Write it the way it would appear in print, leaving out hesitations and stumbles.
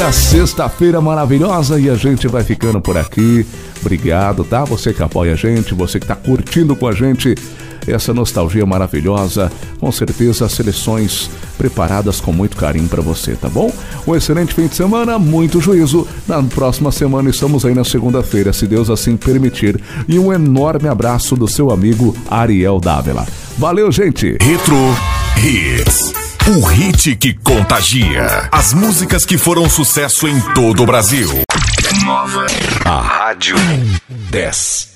dia, sexta-feira maravilhosa, e a gente vai ficando por aqui. Obrigado, tá? Você que apoia a gente, você que tá curtindo com a gente essa nostalgia maravilhosa. Com certeza, seleções preparadas com muito carinho pra você, tá bom? Um excelente fim de semana, muito juízo. Na próxima semana estamos aí na segunda-feira, se Deus assim permitir. E um enorme abraço do seu amigo Ariel Dávila. Valeu, gente! Retro Hits. O hit que contagia. As músicas que foram sucesso em todo o Brasil. A Rádio 10.